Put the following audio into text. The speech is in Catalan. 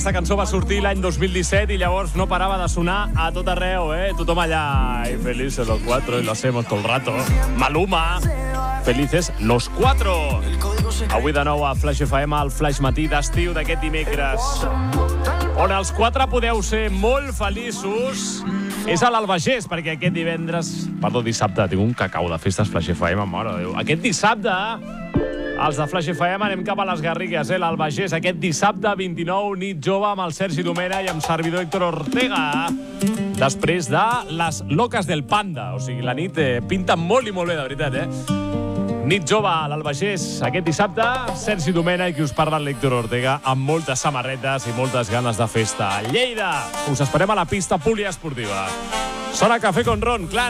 Aquesta cançó va sortir l'any 2017 i llavors no parava de sonar a tot arreu, Tothom allà, y felices los cuatro, y lo hacemos todo el rato. Maluma, felices los cuatro. Avui de nou a Flash FM, al Flash Matí d'estiu d'aquest dimecres, on els quatre podeu ser molt feliços. És a l'Albagés, perquè aquest dissabte, tinc un cacau de festes Flash FM, mare de Déu. Aquest dissabte, els de Flash FM anem cap a les Garrigues, l'Albagés. Aquest dissabte, 29, nit jove amb el Sergi Domena i amb servidor Héctor Ortega. Després de les Loques del Panda. O sigui, la nit pinta molt i molt bé, de veritat, Nit jove a l'Albagés, aquest dissabte, Sergi Domena i qui us parla, l'Héctor Ortega, amb moltes samarretes i moltes ganes de festa. Lleida, us esperem a la pista poliesportiva. Sona Café con Ron, Clan.